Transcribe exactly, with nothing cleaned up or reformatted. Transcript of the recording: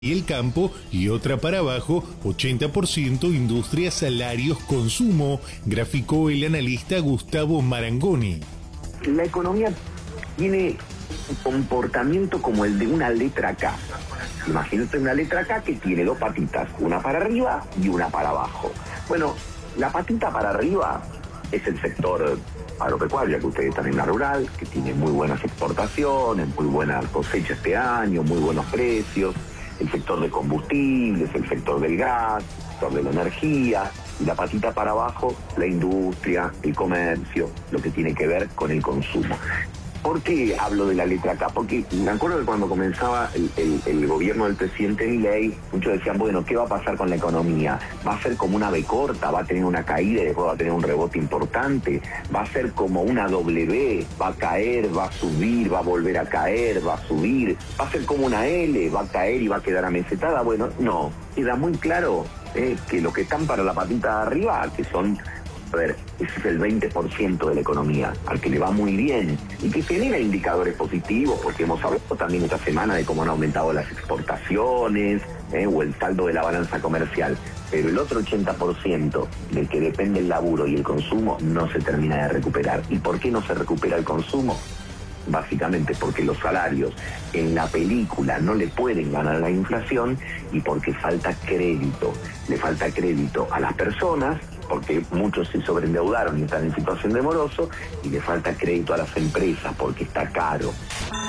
y el campo, y otra para abajo, ochenta por ciento industria, salarios, consumo, graficó el analista Gustavo Marangoni. La economía tiene un comportamiento como el de una letra K. Imagínate una letra K que tiene dos patitas, una para arriba y una para abajo. Bueno, la patita para arriba es el sector agropecuario, que ustedes están en la rural, que tiene muy buenas exportaciones, muy buena cosecha este año, muy buenos precios. El sector de combustibles, el sector del gas, el sector de la energía, y la patita para abajo, la industria, el comercio, lo que tiene que ver con el consumo. ¿Por qué hablo de la letra K? Porque me acuerdo que cuando comenzaba el, el, el gobierno del presidente Milei, muchos decían, bueno, ¿qué va a pasar con la economía? ¿Va a ser como una B corta? ¿Va a tener una caída y después va a tener un rebote importante? ¿Va a ser como una W? ¿Va a caer, va a subir, va a volver a caer, va a subir? ¿Va a ser como una L? ¿Va a caer y va a quedar amesetada? Bueno, no. Queda muy claro eh, que los que están para la patita de arriba, que son... A ver, ese es el veinte por ciento de la economía, al que le va muy bien y que genera indicadores positivos, porque hemos hablado también esta semana de cómo han aumentado las exportaciones eh, o el saldo de la balanza comercial. Pero el otro ochenta por ciento del que depende el laburo y el consumo no se termina de recuperar. ¿Y por qué no se recupera el consumo? Básicamente porque los salarios en la película no le pueden ganar a la inflación y porque falta crédito. Le falta crédito a las personas, porque muchos se sobreendeudaron y están en situación de moroso, y le falta crédito a las empresas porque está caro.